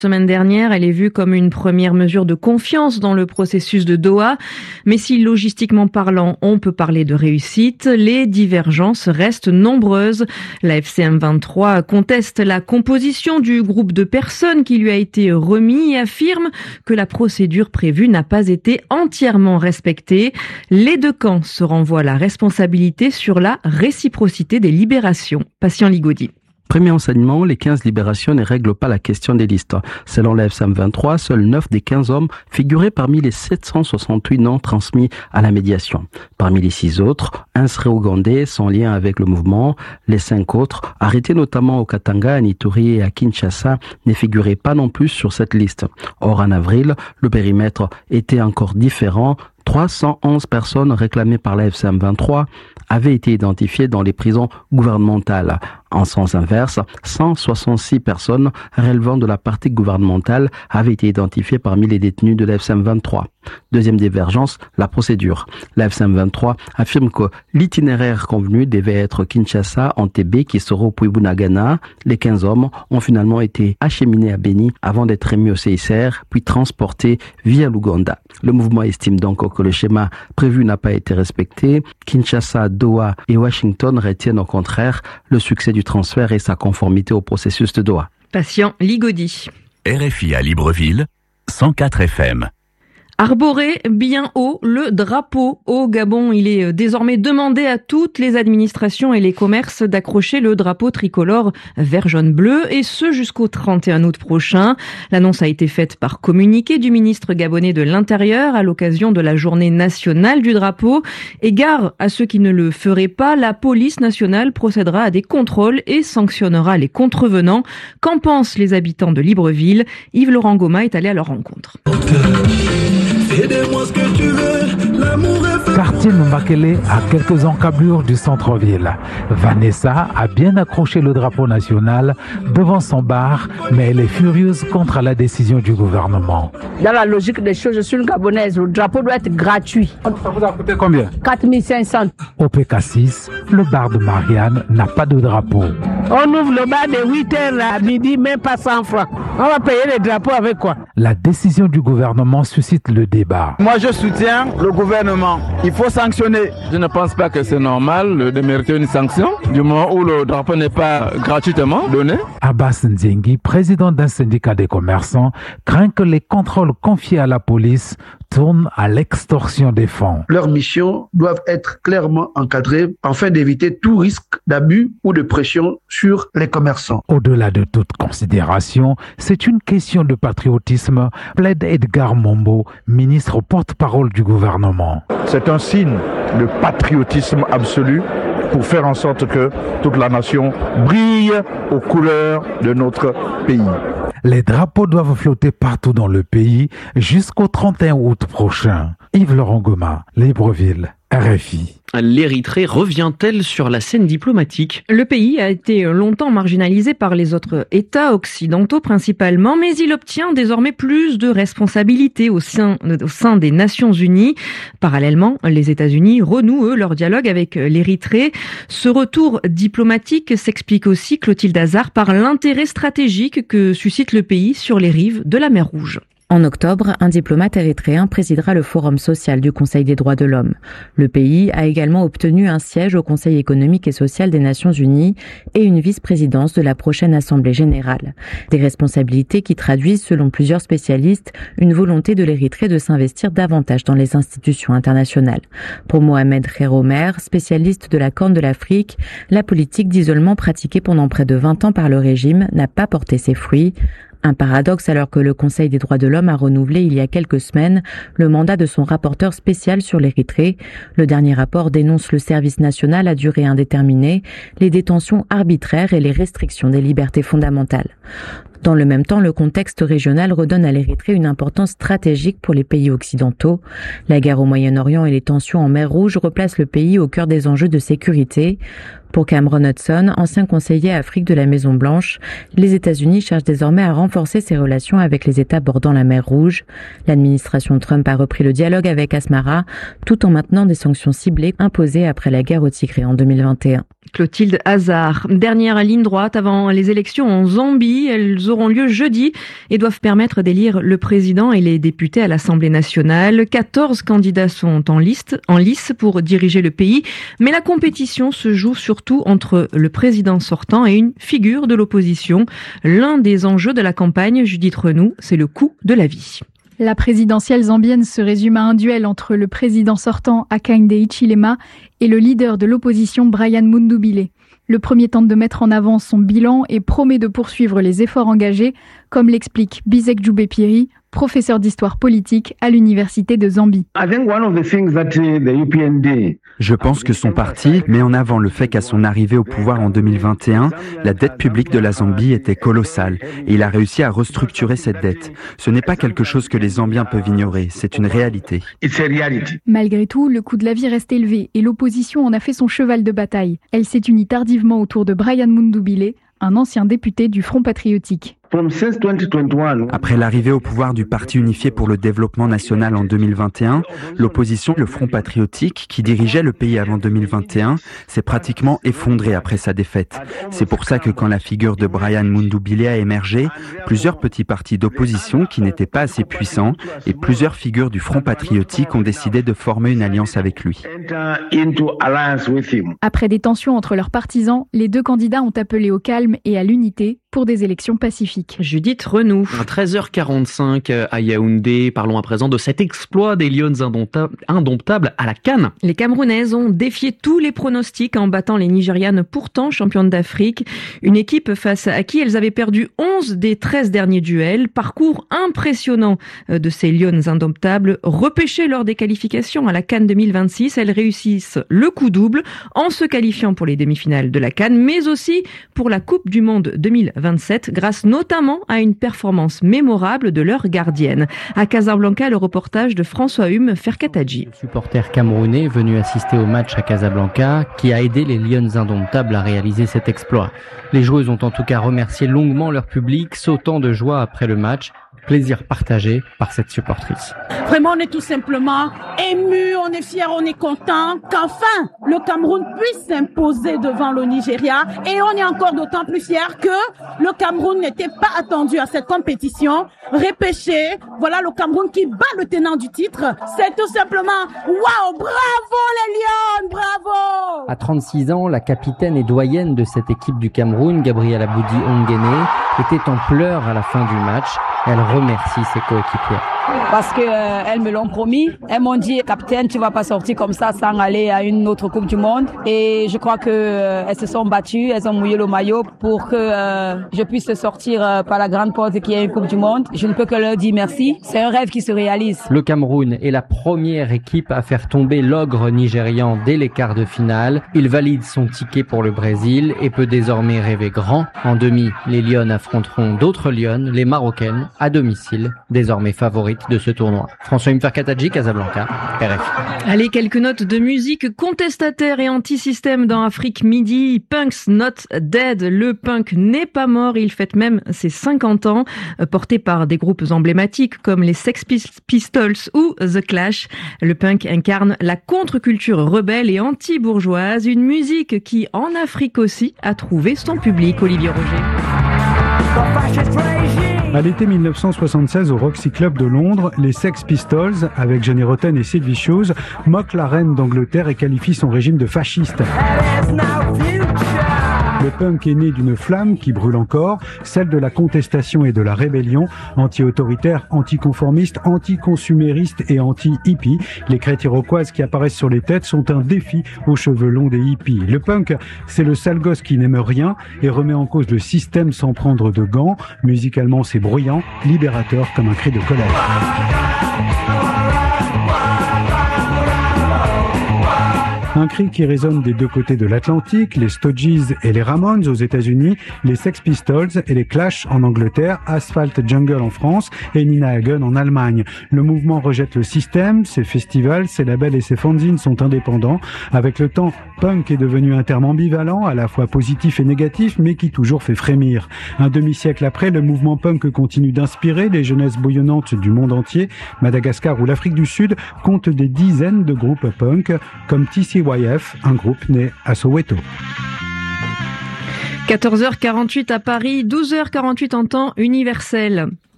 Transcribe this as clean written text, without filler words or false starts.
Semaine dernière, elle est vue comme une première mesure de confiance dans le processus de Doha. Mais si logistiquement parlant, on peut parler de réussite, les divergences restent nombreuses. La FCM23 conteste la composition du groupe de personnes qui lui a été remis et affirme que la procédure prévue n'a pas été entièrement respectée. Les deux camps se renvoient la responsabilité sur la réciprocité des libérations. Patient Ligaudy. Premier enseignement, les 15 libérations ne règlent pas la question des listes. Selon la FCM23, seuls 9 des 15 hommes figuraient parmi les 768 noms transmis à la médiation. Parmi les 6 autres, un serait ougandais sans lien avec le mouvement. Les 5 autres, arrêtés notamment au Katanga, à Ituri et à Kinshasa, ne figuraient pas non plus sur cette liste. Or, en avril, le périmètre était encore différent. 311 personnes réclamées par la FCM23 avaient été identifiées dans les prisons gouvernementales. En sens inverse, 166 personnes relevant de la partie gouvernementale avaient été identifiées parmi les détenus de la FCM23. Deuxième divergence, la procédure. La FCM23 affirme que l'itinéraire convenu devait être Kinshasa-Entebbe, qui sera au Puibunagana. Les 15 hommes ont finalement été acheminés à Beni avant d'être remis au CICR, puis transportés via l'Ouganda. Le mouvement estime donc que le schéma prévu n'a pas été respecté. Kinshasa, Doha et Washington retiennent au contraire le succès du transfert et sa conformité au processus de Doha. Patient Ligaudy. RFI à Libreville, 104 FM. Arborer bien haut le drapeau au Gabon. Il est désormais demandé à toutes les administrations et les commerces d'accrocher le drapeau tricolore vert, jaune, bleu, et ce jusqu'au 31 août prochain. L'annonce a été faite par communiqué du ministre gabonais de l'Intérieur à l'occasion de la journée nationale du drapeau. Et gare à ceux qui ne le feraient pas, la police nationale procédera à des contrôles et sanctionnera les contrevenants. Qu'en pensent les habitants de Libreville? Yves-Laurent Goma est allé à leur rencontre. Aidez-moi ce que tu veux, l'amour est fait. Quartier Mbakele, à quelques encablures du centre-ville. Vanessa a bien accroché le drapeau national devant son bar, mais elle est furieuse contre la décision du gouvernement. Dans la logique des choses, je suis une Gabonaise. Le drapeau doit être gratuit. Ça vous a coûté combien? 4 500. Au PK6, le bar de Marianne n'a pas de drapeau. On ouvre le bar de 8h à midi, même pas 100 francs. On va payer les drapeaux avec quoi? La décision du gouvernement suscite le débat. Moi, je soutiens le gouvernement. Il faut sanctionner. Je ne pense pas que c'est normal de mériter une sanction du moment où le drapeau n'est pas gratuitement donné. Abbas Nzengi, président d'un syndicat des commerçants, craint que les contrôles confiés à la police tournent à l'extorsion des fonds. Leurs missions doivent être clairement encadrées afin d'éviter tout risque d'abus ou de pression sur les commerçants. Au-delà de toute considération, c'est une question de patriotisme, plaide Edgar Mombo, ministre porte-parole du gouvernement. C'est un signe de patriotisme absolu pour faire en sorte que toute la nation brille aux couleurs de notre pays. Les drapeaux doivent flotter partout dans le pays jusqu'au 31 août prochain. Yves-Laurent Goma, Libreville, RFI. L'Érythrée revient-elle sur la scène diplomatique? Le pays a été longtemps marginalisé par les autres États occidentaux principalement, mais il obtient désormais plus de responsabilités au sein des Nations Unies. Parallèlement, les États-Unis renouent, eux, leur dialogue avec l'Érythrée. Ce retour diplomatique s'explique aussi, Clotilde Hazard, par l'intérêt stratégique que suscite le pays sur les rives de la mer Rouge. En octobre, un diplomate érythréen présidera le Forum social du Conseil des droits de l'homme. Le pays a également obtenu un siège au Conseil économique et social des Nations Unies et une vice-présidence de la prochaine Assemblée générale. Des responsabilités qui traduisent, selon plusieurs spécialistes, une volonté de l'Érythrée de s'investir davantage dans les institutions internationales. Pour Mohamed Kheromer, spécialiste de la Corne de l'Afrique, la politique d'isolement pratiquée pendant près de 20 ans par le régime n'a pas porté ses fruits. Un paradoxe alors que le Conseil des droits de l'homme a renouvelé il y a quelques semaines le mandat de son rapporteur spécial sur l'Érythrée. Le dernier rapport dénonce le service national à durée indéterminée, les détentions arbitraires et les restrictions des libertés fondamentales. Dans le même temps, le contexte régional redonne à l'Érythrée une importance stratégique pour les pays occidentaux. La guerre au Moyen-Orient et les tensions en mer Rouge replacent le pays au cœur des enjeux de sécurité. Pour Cameron Hudson, ancien conseiller Afrique de la Maison-Blanche, les États-Unis cherchent désormais à renforcer ses relations avec les États bordant la mer Rouge. L'administration Trump a repris le dialogue avec Asmara, tout en maintenant des sanctions ciblées imposées après la guerre au Tigré en 2021. Clotilde Hazard. Dernière ligne droite avant les élections en Zambie. Elles auront lieu jeudi et doivent permettre d'élire le président et les députés à l'Assemblée nationale. 14 candidats sont en lice pour diriger le pays, mais la compétition se joue surtout entre le président sortant et une figure de l'opposition. L'un des enjeux de la campagne, Judith Renoux, c'est le coût de la vie. La présidentielle zambienne se résume à un duel entre le président sortant Hakainde Hichilema et le leader de l'opposition Brian Mundubile. Le premier tente de mettre en avant son bilan et promet de poursuivre les efforts engagés, comme l'explique Bisek Djoubé-Piri, professeur d'histoire politique à l'université de Zambie. Je pense que son parti met en avant le fait qu'à son arrivée au pouvoir en 2021, la dette publique de la Zambie était colossale et il a réussi à restructurer cette dette. Ce n'est pas quelque chose que les Zambiens peuvent ignorer, c'est une réalité. Malgré tout, le coût de la vie reste élevé et l'opposition en a fait son cheval de bataille. Elle s'est unie tardivement autour de Brian Mundubile, un ancien député du Front patriotique. Après l'arrivée au pouvoir du Parti unifié pour le développement national en 2021, l'opposition, le Front patriotique, qui dirigeait le pays avant 2021, s'est pratiquement effondré après sa défaite. C'est pour ça que quand la figure de Brian Mundubile a émergé, plusieurs petits partis d'opposition qui n'étaient pas assez puissants et plusieurs figures du Front patriotique ont décidé de former une alliance avec lui. Après des tensions entre leurs partisans, les deux candidats ont appelé au calme et à l'unité pour des élections pacifiques. Judith Renoux. À 13h45 à Yaoundé, parlons à présent de cet exploit des Lions indomptables à la CAN. Les Camerounaises ont défié tous les pronostics en battant les Nigérianes, pourtant championnes d'Afrique. Une équipe face à qui elles avaient perdu 11 des 13 derniers duels. Parcours impressionnant de ces Lions indomptables. Repêchées lors des qualifications à la CAN 2026, elles réussissent le coup double en se qualifiant pour les demi-finales de la CAN, mais aussi pour la Coupe du Monde 2027, grâce notamment à une performance mémorable de leur gardienne. À Casablanca, le reportage de François Hume Ferkatadji. Le supporter camerounais venu assister au match à Casablanca qui a aidé les Lions indomptables à réaliser cet exploit. Les joueuses ont en tout cas remercié longuement leur public, sautant de joie après le match. Plaisir partagé par cette supportrice. Vraiment, on est tout simplement ému, on est fiers, on est content qu'enfin le Cameroun puisse s'imposer devant le Nigeria. Et on est encore d'autant plus fiers que le Cameroun n'était pas attendu à cette compétition. Repêché, voilà le Cameroun qui bat le tenant du titre. C'est tout simplement waouh, bravo les Lions, bravo! À 36 ans, la capitaine et doyenne de cette équipe du Cameroun, Gabriela Boudi Ongene, était en pleurs à la fin du match. Elle remercie ses coéquipiers. Parce que elles me l'ont promis. Elles m'ont dit, capitaine, tu vas pas sortir comme ça sans aller à une autre Coupe du Monde. Et je crois que elles se sont battues, elles ont mouillé le maillot pour que je puisse sortir par la grande porte et qu'il y ait une Coupe du Monde. Je ne peux que leur dire merci. C'est un rêve qui se réalise. Le Cameroun est la première équipe à faire tomber l'ogre nigérian dès les quarts de finale. Il valide son ticket pour le Brésil et peut désormais rêver grand. En demi, les Lions affronteront d'autres Lions, les Marocaines, à domicile, désormais favorites de ce tournoi. François Mferkatadji, Casablanca, RFI. Allez, quelques notes de musique contestataire et anti-système dans Afrique Midi. Punk's Not Dead. Le punk n'est pas mort. Il fête même ses 50 ans, porté par des groupes emblématiques comme les Sex Pistols ou The Clash. Le punk incarne la contre-culture rebelle et anti-bourgeoise. Une musique qui, en Afrique aussi, a trouvé son public. Olivier Roger. À l'été 1976, au Roxy Club de Londres, les Sex Pistols, avec Johnny Rotten et Sid Vicious, moquent la reine d'Angleterre et qualifient son régime de fasciste. Le punk est né d'une flamme qui brûle encore, celle de la contestation et de la rébellion, anti-autoritaire, anti-conformiste, anti-consumériste et anti-hippie. Les crêtes iroquoises qui apparaissent sur les têtes sont un défi aux cheveux longs des hippies. Le punk, c'est le sale gosse qui n'aime rien et remet en cause le système sans prendre de gants. Musicalement, c'est bruyant, libérateur comme un cri de colère. Un cri qui résonne des deux côtés de l'Atlantique, les Stooges et les Ramones aux États-Unis, les Sex Pistols et les Clash en Angleterre, Asphalt Jungle en France et Nina Hagen en Allemagne. Le mouvement rejette le système, ses festivals, ses labels et ses fanzines sont indépendants. Avec le temps, punk est devenu un terme ambivalent, à la fois positif et négatif, mais qui toujours fait frémir. Un demi-siècle après, le mouvement punk continue d'inspirer les jeunesses bouillonnantes du monde entier. Madagascar ou l'Afrique du Sud comptent des dizaines de groupes punk, comme TCYF, un groupe né à Soweto. 14h48 à Paris, 12h48 en temps universel.